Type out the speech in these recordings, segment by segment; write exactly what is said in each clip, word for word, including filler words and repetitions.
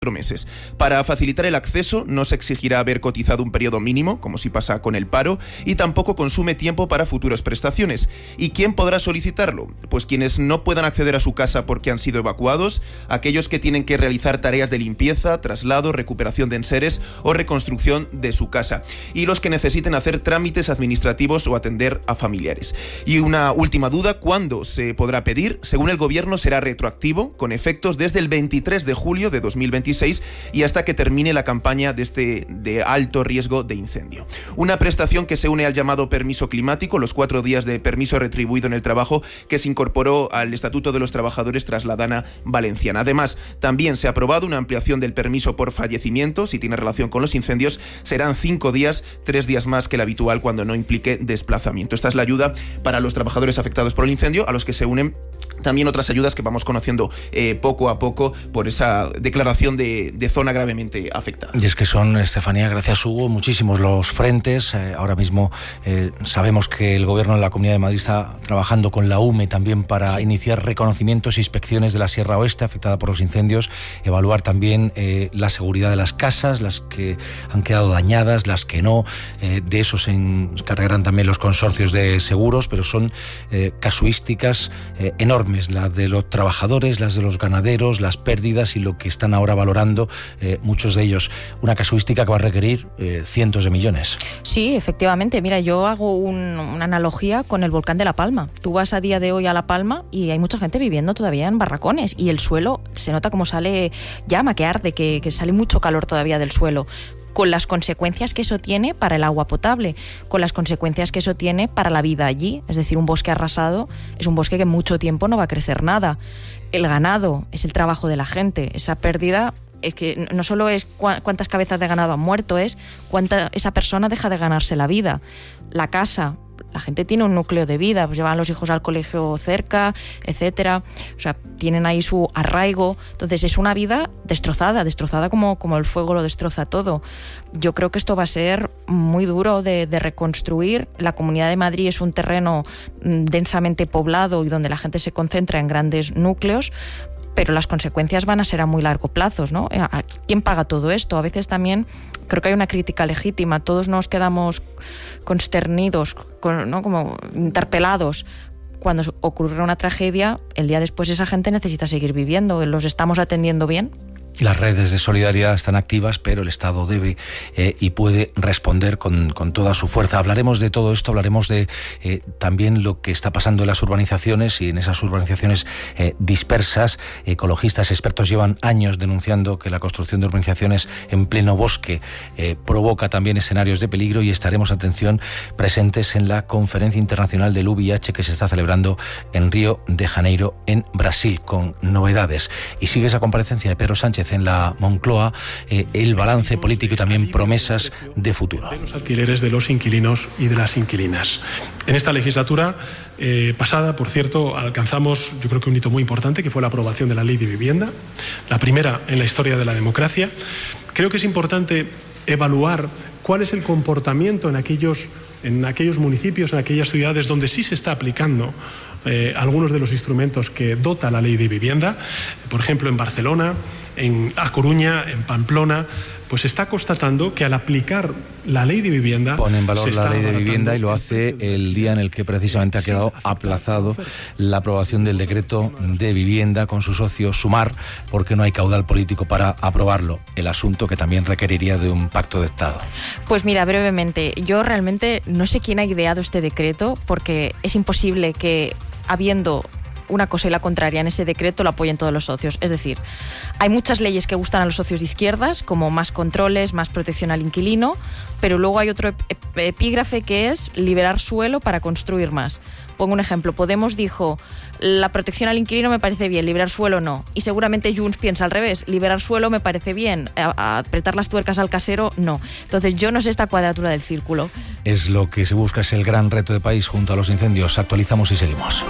meses. Para facilitar el acceso no se exigirá haber cotizado un periodo mínimo, como si pasa con el paro, y tampoco consume tiempo para futuras prestaciones. ¿Y quién podrá solicitarlo? Pues quienes no puedan acceder a su casa porque han sido evacuados, aquellos que tienen que realizar tareas de limpieza, traslado, recuperación de enseres o reconstrucción de su casa, y los que necesiten hacer trámites administrativos o atender a familiares. Y una última duda, ¿cuándo se podrá pedir? Según el Gobierno será retroactivo, con efectos desde el veintitrés de julio de dos mil veintiséis y hasta que termine la campaña de este de alto riesgo de incendio. Una prestación que se une al llamado permiso climático, los cuatro días de permiso retribuido en el trabajo que se incorporó al Estatuto de los Trabajadores tras la Dana Valenciana. Además, también se ha aprobado una ampliación del permiso por fallecimiento, si tiene relación con los incendios, serán cinco días, tres días más que el habitual cuando no implique desplazamiento. Esta es la ayuda para los trabajadores afectados por el incendio, a los que se unen también otras ayudas que vamos conociendo eh, poco a poco por esa declaración de, de zona gravemente afectada. Y es que son, Estefanía, gracias Hugo, muchísimos los frentes. Eh, ahora mismo eh, sabemos que el Gobierno de la Comunidad de Madrid está trabajando con la U M E también para sí. iniciar reconocimientos e inspecciones de la Sierra Oeste afectada por los incendios, evaluar también eh, la seguridad de las casas, las que han quedado dañadas, las que no. Eh, de eso se encargarán también los consorcios de seguros, pero son eh, casuísticas eh, enormes, las de los trabajadores, las de los ganaderos, las pérdidas y lo que están ahora valorando eh, muchos de ellos. Una casuística que va a requerir eh, cientos de millones. Sí, efectivamente. Mira, yo hago un, una analogía con el volcán de La Palma. Tú vas a día de hoy a La Palma y hay mucha gente viviendo todavía en barracones y el suelo se nota como sale llama, que arde, que, que sale mucho calor todavía del suelo, con las consecuencias que eso tiene para el agua potable, con las consecuencias que eso tiene para la vida allí. Es decir, un bosque arrasado es un bosque que en mucho tiempo no va a crecer nada. El ganado es el trabajo de la gente. Esa pérdida es que no solo es cuántas cabezas de ganado han muerto, es cuánta esa persona deja de ganarse la vida. La casa, la gente tiene un núcleo de vida, pues llevan a los hijos al colegio cerca, etcétera. O sea, tienen ahí su arraigo. Entonces es una vida destrozada, destrozada como, como el fuego lo destroza todo. Yo creo que esto va a ser muy duro de, de reconstruir. La Comunidad de Madrid es un terreno densamente poblado y donde la gente se concentra en grandes núcleos, pero las consecuencias van a ser a muy largo plazo, ¿no? ¿Quién paga todo esto? A veces también creo que hay una crítica legítima. Todos nos quedamos consternidos, con, ¿no? como interpelados. Cuando ocurre una tragedia, el día después esa gente necesita seguir viviendo. ¿Los estamos atendiendo bien? Las redes de solidaridad están activas, pero el Estado debe eh, y puede responder con, con toda su fuerza. Hablaremos de todo esto, hablaremos de eh, también lo que está pasando en las urbanizaciones y en esas urbanizaciones eh, dispersas. Ecologistas, expertos llevan años denunciando que la construcción de urbanizaciones en pleno bosque eh, provoca también escenarios de peligro, y estaremos, atención, presentes en la Conferencia Internacional del U V I H que se está celebrando en Río de Janeiro, en Brasil, con novedades. Y sigue esa comparecencia de Pedro Sánchez en la Moncloa, eh, el balance político y también promesas de futuro. De los alquileres de los inquilinos y de las inquilinas. En esta legislatura eh, pasada, por cierto, alcanzamos, yo creo que un hito muy importante, que fue la aprobación de la Ley de Vivienda, la primera en la historia de la democracia. Creo que es importante evaluar cuál es el comportamiento en aquellos, en aquellos municipios, en aquellas ciudades donde sí se está aplicando Eh, algunos de los instrumentos que dota la Ley de Vivienda. Por ejemplo, en Barcelona, en A Coruña, en Pamplona, pues se está constatando que al aplicar la Ley de Vivienda... Pone en valor la Ley de Vivienda y lo hace el día en el que precisamente ha quedado aplazado la aprobación del decreto de vivienda con su socio Sumar, porque no hay caudal político para aprobarlo. El asunto que también requeriría de un pacto de Estado. Pues mira, brevemente, yo realmente no sé quién ha ideado este decreto, porque es imposible que, habiendo una cosa y la contraria en ese decreto, lo apoyen todos los socios. Es decir, hay muchas leyes que gustan a los socios de izquierdas, como más controles, más protección al inquilino, pero luego hay otro epígrafe que es liberar suelo para construir más. Pongo un ejemplo. Podemos dijo, la protección al inquilino me parece bien, liberar suelo no. Y seguramente Junts piensa al revés, liberar suelo me parece bien, a, a apretar las tuercas al casero no. Entonces yo no sé esta cuadratura del círculo. Es lo que se busca, es el gran reto de país junto a los incendios. Actualizamos y seguimos.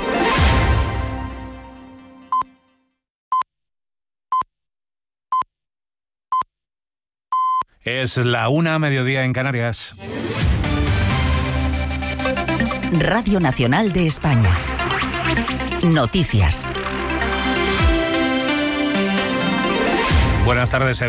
Es la una, mediodía en Canarias. Radio Nacional de España. Noticias. Buenas tardes.